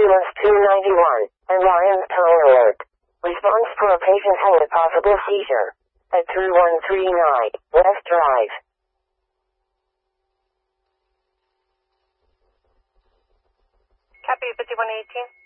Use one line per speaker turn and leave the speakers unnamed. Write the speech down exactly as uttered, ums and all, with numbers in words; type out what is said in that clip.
Ambulance two ninety-one, and Lions Tone Alert. Response for a patient having a possible seizure. At three one three nine, West Drive.
Copy fifty-one eighteen.